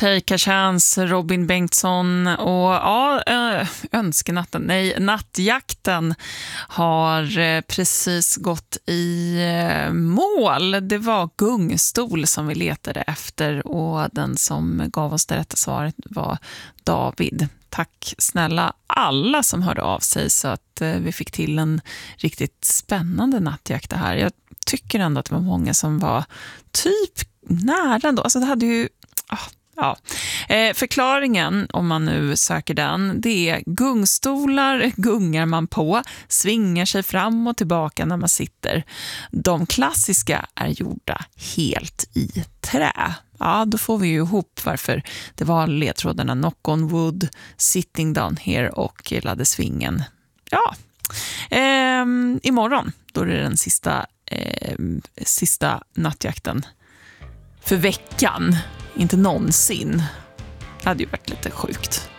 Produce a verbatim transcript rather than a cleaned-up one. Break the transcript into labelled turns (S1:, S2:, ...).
S1: Take a Chance, Robin Bengtsson och ja, önskenatten, nej, nattjakten har precis gått i mål. Det var gungstol som vi letade efter och den som gav oss det rätta svaret var David. Tack snälla alla som hörde av sig så att vi fick till en riktigt spännande nattjakt det här. Jag tycker ändå att det var många som var typ nära ändå. Alltså det hade ju... Ja. Eh, förklaringen, om man nu söker den, det är gungstolar gungar man på, svingar sig fram och tillbaka när man sitter. De klassiska är gjorda helt i trä. Ja, då får vi ju ihop varför det var ledtrådarna Knock on Wood, Sitting Down Here och Ladesvingen. Ja, eh, imorgon då är det den sista, eh, sista nattjakten för veckan. Inte någonsin. Det hade ju varit lite sjukt.